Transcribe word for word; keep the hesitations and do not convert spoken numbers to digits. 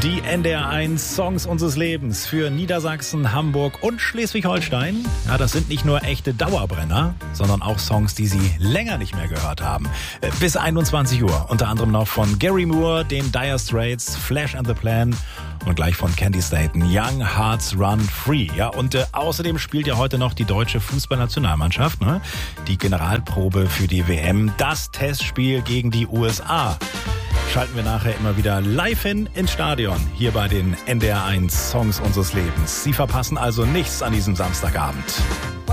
Die N D R eins Songs unseres Lebens für Niedersachsen, Hamburg und Schleswig-Holstein. Ja, das sind nicht nur echte Dauerbrenner, sondern auch Songs, die Sie länger nicht mehr gehört haben. Bis einundzwanzig Uhr. Unter anderem noch von Gary Moore, den Dire Straits, Flash and the Plan und gleich von Candy Staton, Young Hearts Run Free. Ja, und äh, außerdem spielt ja heute noch die deutsche Fußballnationalmannschaft, ne? Die Generalprobe für die W M, das Testspiel gegen die U S A. Schalten wir nachher immer wieder live hin ins Stadion, hier bei den N D R eins Songs unseres Lebens. Sie verpassen also nichts an diesem Samstagabend.